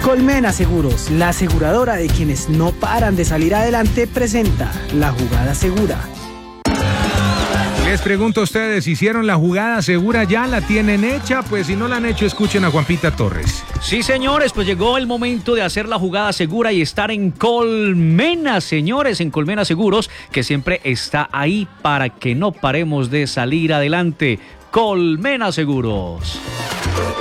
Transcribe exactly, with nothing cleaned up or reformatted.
Colmena Seguros, la aseguradora de quienes no paran de salir adelante, presenta La Jugada Segura. Les pregunto a ustedes, ¿hicieron la jugada segura ya? ¿La tienen hecha? Pues si no la han hecho, escuchen a Juanpita Torres. Sí, señores, pues llegó el momento de hacer la jugada segura y estar en Colmena, señores, en Colmena Seguros, que siempre está ahí para que no paremos de salir adelante. Colmena Seguros.